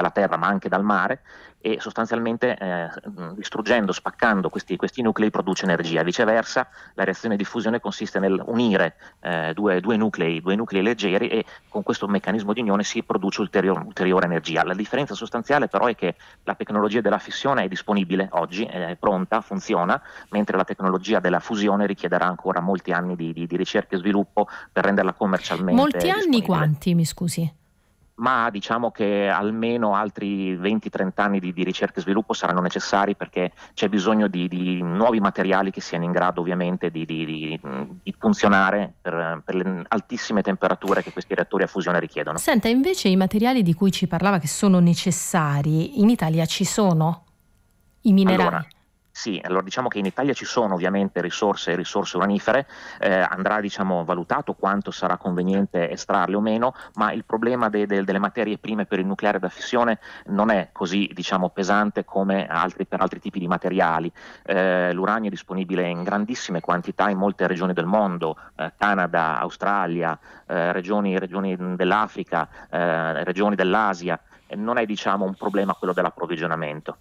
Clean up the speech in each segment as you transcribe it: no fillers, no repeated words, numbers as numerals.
dalla terra ma anche dal mare, e sostanzialmente distruggendo, spaccando questi nuclei produce energia. Viceversa, la reazione di fusione consiste nel unire due nuclei leggeri, e con questo meccanismo di unione si produce ulteriore energia. La differenza sostanziale però è che la tecnologia della fissione è disponibile oggi, è pronta, funziona, mentre la tecnologia della fusione richiederà ancora molti anni di ricerca e sviluppo per renderla commercialmente Molti anni disponibile. quanti, mi scusi? Ma diciamo che almeno altri 20-30 anni di ricerca e sviluppo saranno necessari, perché c'è bisogno di nuovi materiali che siano in grado ovviamente di funzionare per le altissime temperature che questi reattori a fusione richiedono. Senta, invece i materiali di cui ci parlava che sono necessari, in Italia ci sono? I minerali? Allora diciamo che in Italia ci sono ovviamente risorse uranifere, andrà valutato quanto sarà conveniente estrarle o meno, ma il problema delle materie prime per il nucleare da fissione non è così pesante come per altri tipi di materiali. L'uranio è disponibile in grandissime quantità in molte regioni del mondo, Canada, Australia, regioni dell'Africa, regioni dell'Asia. Non è un problema quello dell'approvvigionamento.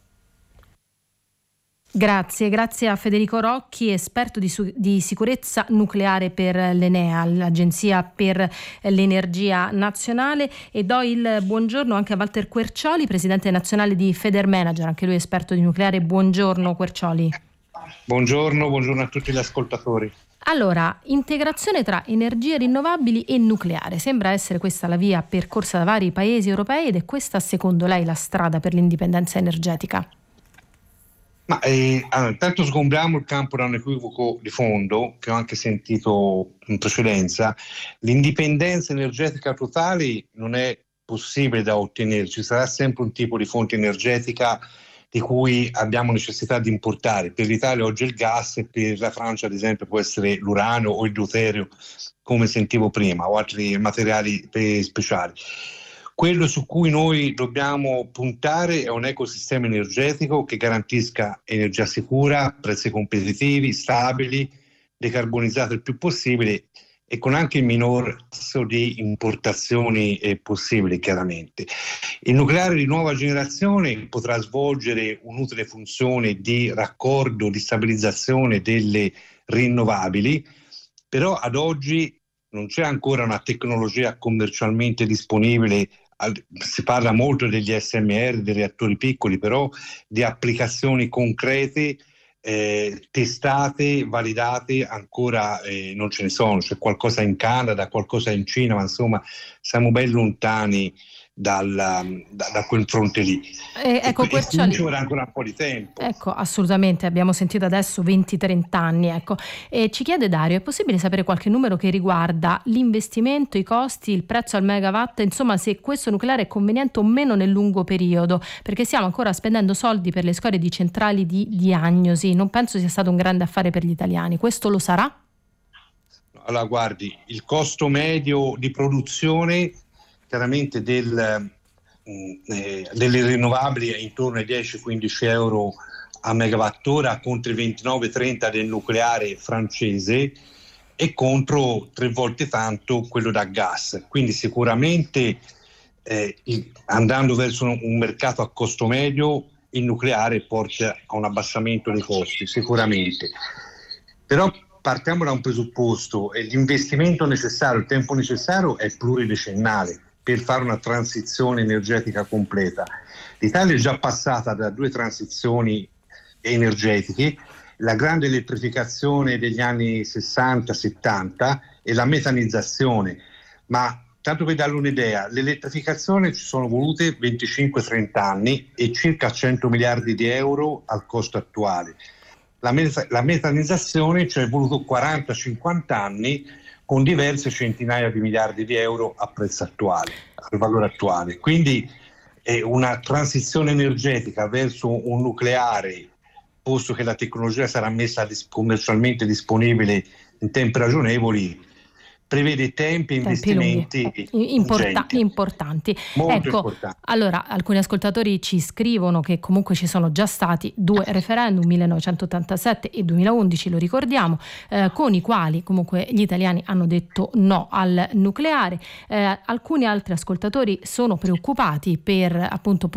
Grazie a Federico Rocchi, esperto di sicurezza nucleare per l'Enea, l'Agenzia per l'Energia Nazionale, e do il buongiorno anche a Walter Quercioli, presidente nazionale di Federmanager, anche lui esperto di nucleare. Buongiorno Quercioli. Buongiorno a tutti gli ascoltatori. Allora, integrazione tra energie rinnovabili e nucleare, sembra essere questa la via percorsa da vari paesi europei, ed è questa secondo lei la strada per l'indipendenza energetica? Allora, intanto sgombriamo il campo da un equivoco di fondo che ho anche sentito in precedenza. L'indipendenza energetica totale non è possibile da ottenere, ci sarà sempre un tipo di fonte energetica di cui abbiamo necessità di importare. Per l'Italia oggi è il gas, e per la Francia ad esempio può essere l'uranio o il deuterio, come sentivo prima, o altri materiali speciali. Quello su cui noi dobbiamo puntare è un ecosistema energetico che garantisca energia sicura, prezzi competitivi, stabili, decarbonizzati il più possibile, e con anche il minor tasso di importazioni possibili, chiaramente. Il nucleare di nuova generazione potrà svolgere un'utile funzione di raccordo, di stabilizzazione delle rinnovabili, però ad oggi non c'è ancora una tecnologia commercialmente disponibile. Si parla molto degli SMR, dei reattori piccoli, però di applicazioni concrete, testate, validate, ancora non ce ne sono. C'è qualcosa in Canada, qualcosa in Cina, ma insomma siamo ben lontani da quel fronte lì. Ecco, Quercioli, ci vorrà ancora un po' di tempo. Ecco, assolutamente, abbiamo sentito adesso 20-30 anni. Ecco. Ci chiede Dario, è possibile sapere qualche numero che riguarda l'investimento, i costi, il prezzo al megawatt, insomma se questo nucleare è conveniente o meno nel lungo periodo, perché stiamo ancora spendendo soldi per le scorie di centrali di diagnosi. Non penso sia stato un grande affare per gli italiani. Questo lo sarà? Allora guardi, il costo medio di produzione chiaramente delle rinnovabili è intorno ai 10-15 euro a megawattora, contro i 29-30 del nucleare francese e contro 3 volte tanto quello da gas. Quindi sicuramente andando verso un mercato a costo medio, il nucleare porta a un abbassamento dei costi, sicuramente. Però partiamo da un presupposto: l'investimento necessario, il tempo necessario è pluridecennale per fare una transizione energetica completa. L'Italia è già passata da 2 transizioni energetiche, la grande elettrificazione degli anni 60-70 e la metanizzazione, ma tanto per darle un'idea, l'elettrificazione ci sono volute 25-30 anni e circa 100 miliardi di euro al costo attuale. La metanizzazione ci è voluto 40-50 anni con diverse centinaia di miliardi di euro a prezzo attuale, al valore attuale. Quindi è una transizione energetica verso un nucleare, posto che la tecnologia sarà messa commercialmente disponibile in tempi ragionevoli, prevede tempi e investimenti importanti. Molto ecco, importanti. Allora, alcuni ascoltatori ci scrivono che comunque ci sono già stati 2 referendum, 1987 e 2011, lo ricordiamo, con i quali comunque gli italiani hanno detto no al nucleare. Alcuni altri ascoltatori sono preoccupati per appunto